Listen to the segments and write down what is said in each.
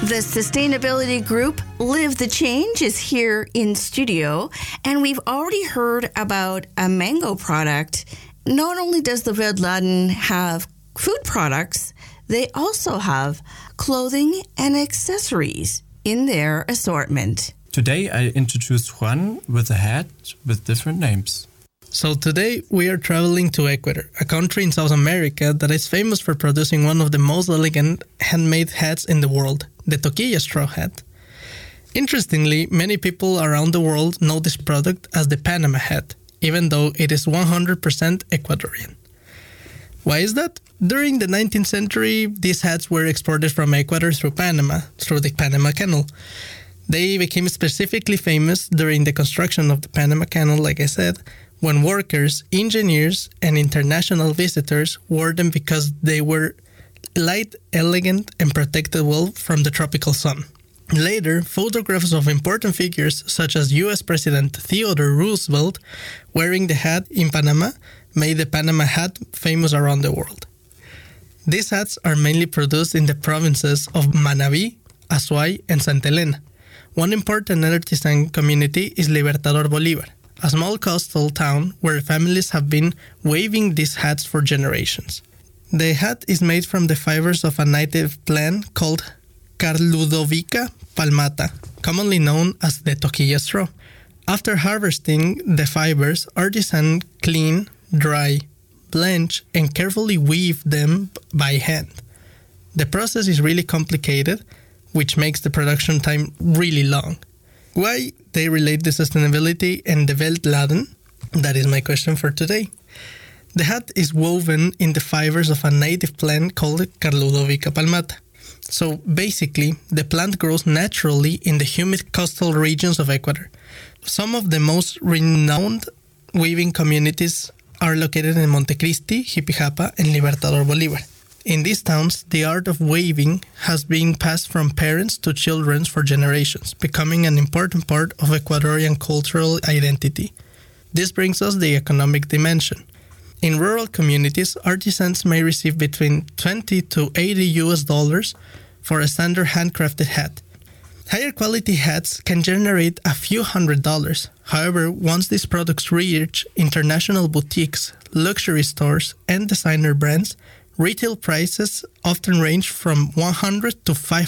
The sustainability group Live the Change is here in studio, and we've already heard about a mango product. Not only does the Veldladen have food products, they also have clothing and accessories in their assortment. Today I introduced Juan with a hat with different names. So today we are traveling to Ecuador, a country in South America that is famous for producing one of the most elegant handmade hats in the world, the toquilla straw hat. Interestingly, many people around the world know this product as the Panama hat, even though it is 100% Ecuadorian. Why is that? During the 19th century, these hats were exported from Ecuador through Panama, through the Panama Canal. They became specifically famous during the construction of the Panama Canal, like I said, when workers, engineers, and international visitors wore them because they were light, elegant, and protected well from the tropical sun. Later, photographs of important figures such as U.S. President Theodore Roosevelt wearing the hat in Panama made the Panama hat famous around the world. These hats are mainly produced in the provinces of Manabí, Azuay, and Santa Elena. One important artisan community is Libertador Bolívar, a small coastal town where families have been waving these hats for generations. The hat is made from the fibers of a native plant called Carludovica palmata, commonly known as the toquilla straw. After harvesting the fibers, artisans clean, dry, blanch, and carefully weave them by hand. The process is really complicated, which makes the production time really long. Why they relate to sustainability and the Veldladen? That is my question for today. The hat is woven in the fibers of a native plant called Carludovica palmata. So basically, the plant grows naturally in the humid coastal regions of Ecuador. Some of the most renowned weaving communities are located in Montecristi, Jipijapa, and Libertador Bolívar. In these towns, the art of weaving has been passed from parents to children for generations, becoming an important part of Ecuadorian cultural identity. This brings us the economic dimension. In rural communities, artisans may receive between $20 to $80 for a standard handcrafted hat. Higher quality hats can generate a few $100s. However, once these products reach international boutiques, luxury stores, and designer brands, retail prices often range from $100 to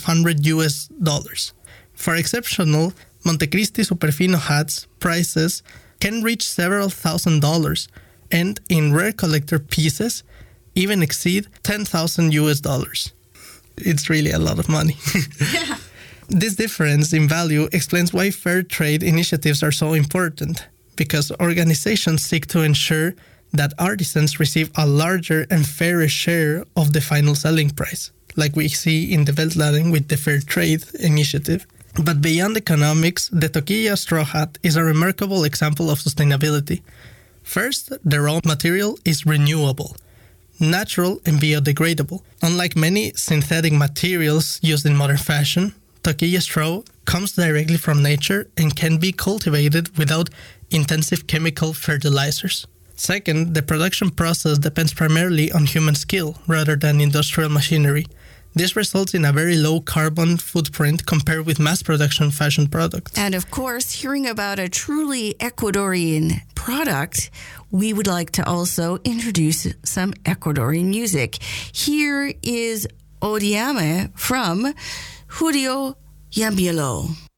$500. For exceptional Montecristi Superfino hats, prices can reach several $1,000s, and in rare collector pieces, even exceed $10,000. It's really a lot of money. Yeah. This difference in value explains why fair trade initiatives are so important, because organizations seek to ensure that artisans receive a larger and fairer share of the final selling price, like we see in the Veldladen with the Fair Trade Initiative. But beyond economics, the toquilla straw hat is a remarkable example of sustainability. First, the raw material is renewable, natural, and biodegradable. Unlike many synthetic materials used in modern fashion, toquilla straw comes directly from nature and can be cultivated without intensive chemical fertilizers. Second, the production process depends primarily on human skill rather than industrial machinery. This results in a very low carbon footprint compared with mass production fashion products. And of course, hearing about a truly Ecuadorian product, we would like to also introduce some Ecuadorian music. Here is Odiame from Julio Yambielo.